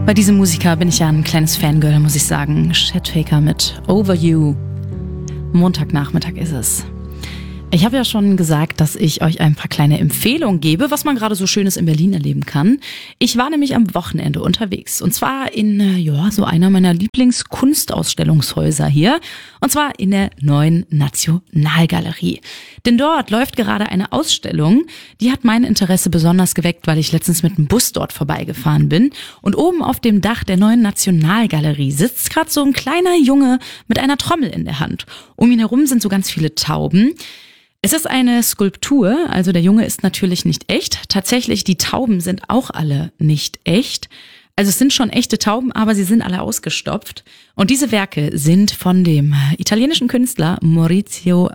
Bei diesem Musiker bin ich ja ein kleines Fangirl, muss ich sagen. Chet Faker mit Over You. Montagnachmittag ist es. Ich habe ja schon gesagt, dass ich euch ein paar kleine Empfehlungen gebe, was man gerade so Schönes in Berlin erleben kann. Ich war nämlich am Wochenende unterwegs und zwar in so einer meiner Lieblingskunstausstellungshäuser hier und zwar in der Neuen Nationalgalerie. Denn dort läuft gerade eine Ausstellung, die hat mein Interesse besonders geweckt, weil ich letztens mit dem Bus dort vorbeigefahren bin und oben auf dem Dach der Neuen Nationalgalerie sitzt gerade so ein kleiner Junge mit einer Trommel in der Hand. Um ihn herum sind so ganz viele Tauben. Es ist eine Skulptur, also der Junge ist natürlich nicht echt. Tatsächlich, die Tauben sind auch alle nicht echt. Also es sind schon echte Tauben, aber sie sind alle ausgestopft. Und diese Werke sind von dem italienischen Künstler Maurizio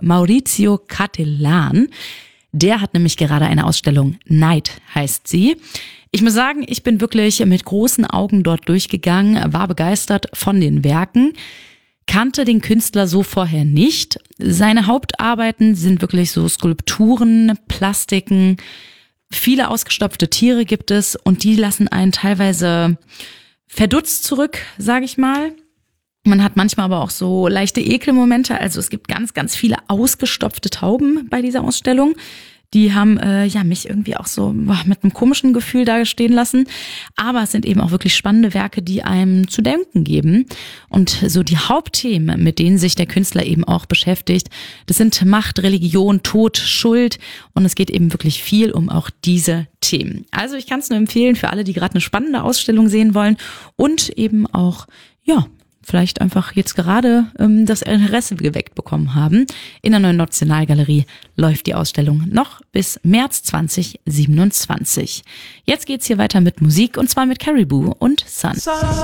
Cattelan. Der hat nämlich gerade eine Ausstellung, Night heißt sie. Ich muss sagen, ich bin wirklich mit großen Augen dort durchgegangen, war begeistert von den Werken. Kannte den Künstler so vorher nicht. Seine Hauptarbeiten sind wirklich so Skulpturen, Plastiken, viele ausgestopfte Tiere gibt es und die lassen einen teilweise verdutzt zurück, sage ich mal. Man hat manchmal aber auch so leichte Ekelmomente, also es gibt ganz, ganz viele ausgestopfte Tauben bei dieser Ausstellung. Die haben mich irgendwie auch so mit einem komischen Gefühl da stehen lassen. Aber es sind eben auch wirklich spannende Werke, die einem zu denken geben. Und so die Hauptthemen, mit denen sich der Künstler eben auch beschäftigt, das sind Macht, Religion, Tod, Schuld. Und es geht eben wirklich viel um auch diese Themen. Also ich kann es nur empfehlen für alle, die gerade eine spannende Ausstellung sehen wollen und eben auch, vielleicht einfach jetzt gerade das Interesse geweckt bekommen haben. In der Neuen Nationalgalerie läuft die Ausstellung noch bis März 2027. Jetzt geht's hier weiter mit Musik und zwar mit Caribou und Sun.